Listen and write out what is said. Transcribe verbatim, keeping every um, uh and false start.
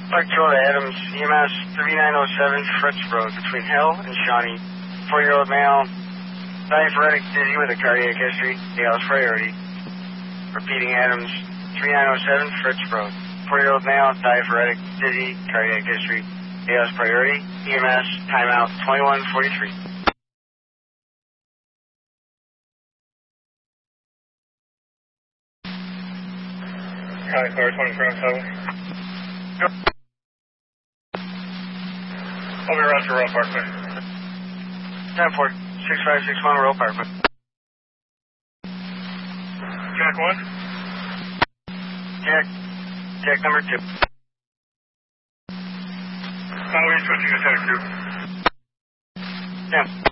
Park Toyota Adams, E M S thirty-nine oh seven Fritz Road between Hill and Shawnee. Four-year-old male, diaphoretic dizzy with a cardiac history, A L's priority. Repeating Adams, thirty-nine oh seven Fritz Road. Four-year-old male, diaphoretic dizzy, cardiac history, A L's priority. E M S, timeout twenty-one forty-three. County Car twenty-three on seven. I'll be around to Royal Parkway. ten four, six five six one Royal Parkway. Jack one? Jack, Jack number two. How are we switching to Tech two? Yeah.